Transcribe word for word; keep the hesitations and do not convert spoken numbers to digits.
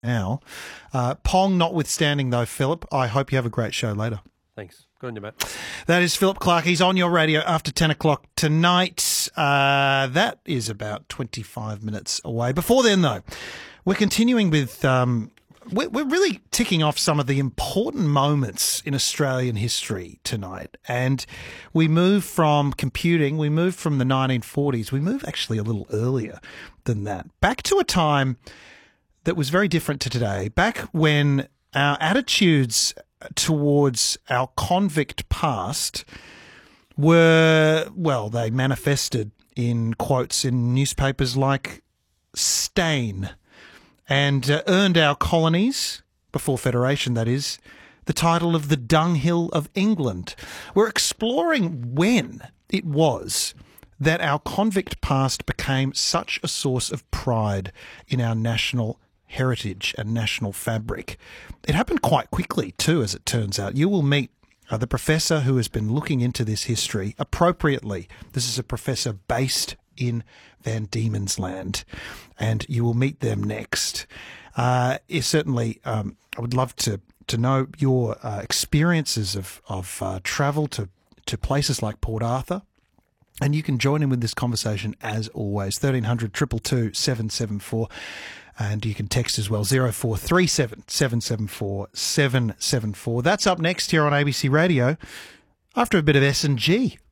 now. Uh, Pong notwithstanding, though, Philip, I hope you have a great show later. Thanks. Good on you, mate. That is Philip Clark. He's on your radio after ten o'clock tonight. Uh, that is about twenty-five minutes away. Before then, though, we're continuing with... Um, we're, we're really ticking off some of the important moments in Australian history tonight. And we move from computing, we move from the nineteen forties, we move actually a little earlier than that, back to a time that was very different to today, back when our attitudes towards our convict past were, well, they manifested in quotes in newspapers like stain, and uh, earned our colonies, before Federation that is, the title of the dunghill of England. We're exploring when it was that our convict past became such a source of pride in our national heritage and national fabric. It happened quite quickly too, as it turns out. You will meet uh, the professor who has been looking into this history appropriately. This is a professor based in Van Diemen's Land, and you will meet them next. Uh, is certainly, um, I would love to to know your uh, experiences of of uh, travel to to places like Port Arthur. And you can join in with this conversation as always, thirteen hundred, two two two, seven seven four. And you can text as well, zero four three seven, seven seven four, seven seven four. That's up next here on A B C Radio after a bit of S and G.